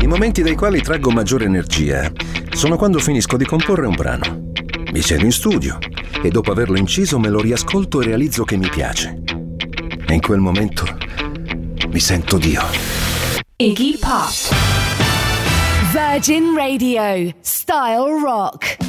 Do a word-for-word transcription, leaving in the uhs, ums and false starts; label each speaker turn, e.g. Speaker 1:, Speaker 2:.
Speaker 1: I momenti dai quali traggo maggiore energia sono quando finisco di comporre un brano. Mi siedo in studio e dopo averlo inciso me lo riascolto e realizzo che mi piace. E in quel momento mi sento Dio.
Speaker 2: Iggy Pop. Virgin Radio. Style Rock.